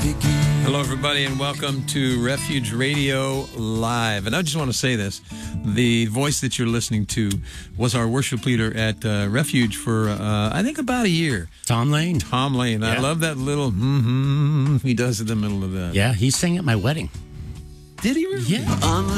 Hello, everybody, and welcome to Refuge Radio Live. And I just want to say this. The voice that you're listening to was our worship leader at Refuge for, I think, about a year. Tom Lane. Tom Lane. Yeah. I love that little he does in the middle of that. Yeah, he sang at my wedding. Did he really? Yeah.